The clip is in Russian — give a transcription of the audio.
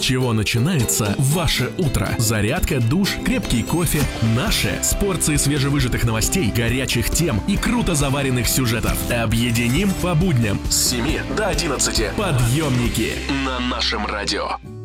чего начинается ваше утро. Зарядка, душ, крепкий кофе. Наше с порцией свежевыжатых новостей, горячих тем и круто заваренных сюжетов. Объединим по будням с 7 до 11. Подъемники на нашем радио.